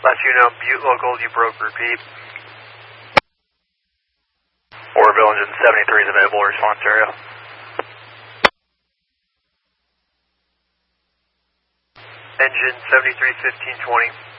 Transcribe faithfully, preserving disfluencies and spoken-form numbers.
Let you know, Butte local, you broke, repeat. Oroville engine seventy-three is available, response area. Engine seventy-three fifteen twenty.